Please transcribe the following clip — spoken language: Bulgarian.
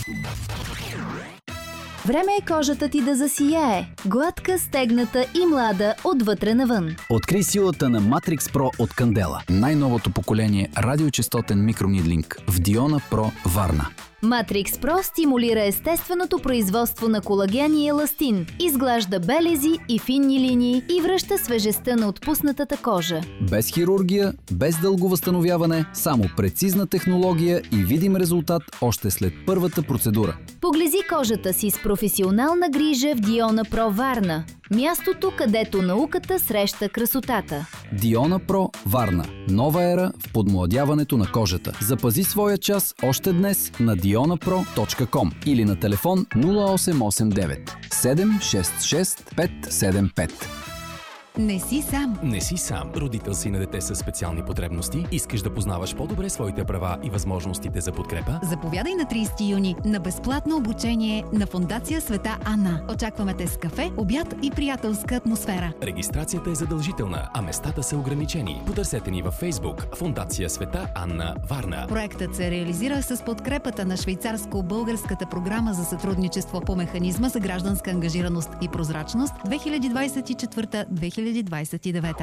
Време е кожата ти да засияе. Гладка, стегната и млада отвътре навън. Открий силата на Matrix Pro от Кандела. Най-новото поколение радиочестотен микронидлинг в Диона Pro Варна. Matrix Pro стимулира естественото производство на колаген и еластин, изглажда белези и финни линии и връща свежестта на отпуснатата кожа. Без хирургия, без дълго възстановяване, само прецизна технология и видим резултат още след първата процедура. Поглези кожата си с професионална грижа в Диона Про Варна. Мястото, където науката среща красотата. Диона Про Варна. Нова ера в подмладяването на кожата. Запази своя час още днес на dionapro.com или на телефон 0889 766 575. Не си сам. Не си сам. Родител си на дете с специални потребности. Искаш да познаваш по-добре своите права и възможностите за подкрепа? Заповядай на 30 юни на безплатно обучение на Фондация Света Анна. Очакваме те с кафе, обяд и приятелска атмосфера. Регистрацията е задължителна, а местата са ограничени. Потърсете ни във Facebook Фондация Света Анна Варна. Проектът се реализира с подкрепата на швейцарско-българската програма за сътрудничество по механизма за гражданска ангажираност и прозрачност 2024-2029.